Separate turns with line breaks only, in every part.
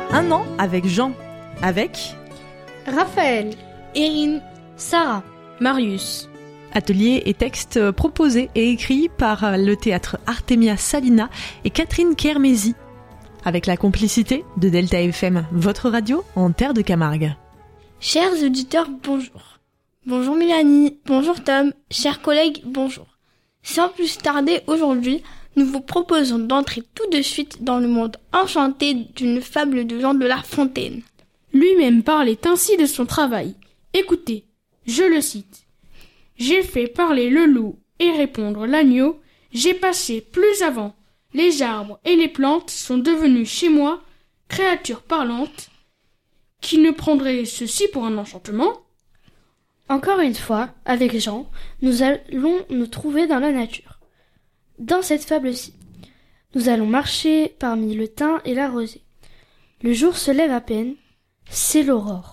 Un an avec Jean. Avec
Raphaël,
Erin,
Sarah, Marius.
atelier et textes proposés et écrits par le théâtre Artemia Salina et Catherine Kermézy. Avec la complicité de Delta FM, votre radio en terre de Camargue.
Chers auditeurs, bonjour. Bonjour Mélanie, bonjour Tom, chers collègues, bonjour. Sans plus tarder, aujourd'hui, nous vous proposons d'entrer tout de suite dans le monde enchanté d'une fable de Jean de La Fontaine.
Lui-même parlait ainsi de son travail. Écoutez, je le cite. « J'ai fait parler le loup et répondre l'agneau. J'ai passé plus avant. Les arbres et les plantes sont devenus chez moi créatures parlantes. Qui ne prendrait ceci pour un enchantement ?»
Encore une fois, avec Jean, nous allons nous trouver dans la nature. Dans cette fable-ci, nous allons marcher parmi le thym et la rosée. Le jour se lève à peine, c'est l'aurore.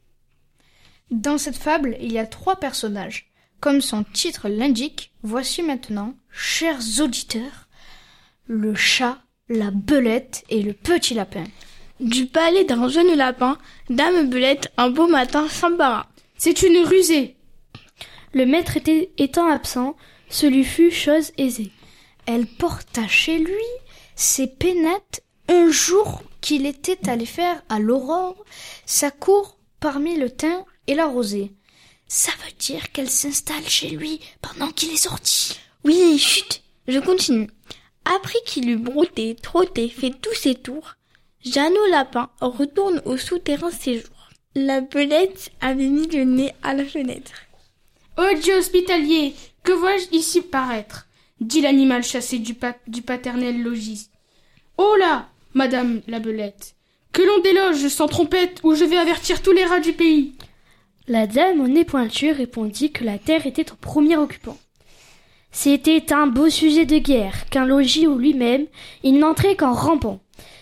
Dans cette fable, il y a 3 personnages. Comme son titre l'indique, voici maintenant, chers auditeurs, le chat, la belette et le petit lapin.
Du palais d'un jeune lapin, Dame Belette, un beau matin, s'embara.
C'est une rusée.
Le maître étant absent, ce lui fut chose aisée.
Elle porta chez lui ses pénates un jour qu'il était allé faire à l'aurore sa cour parmi le thym et la rosée. Ça veut dire qu'elle s'installe chez lui pendant qu'il est sorti.
Oui, chut, je continue. Après qu'il eut brouté, trotté, fait tous ses tours, Jeannot Lapin retourne au souterrain séjour. La belette avait mis le nez à la fenêtre.
« Ô Dieu hospitalier, que vois-je ici paraître ?» dit l'animal chassé du paternel logis. « Oh là, madame la belette, que l'on déloge sans trompette ou je vais avertir tous les rats du pays. »
La dame au nez pointu répondit que la terre était au premier occupant. C'était un beau sujet de guerre, qu'un logis où lui-même, il n'entrait qu'en rampant.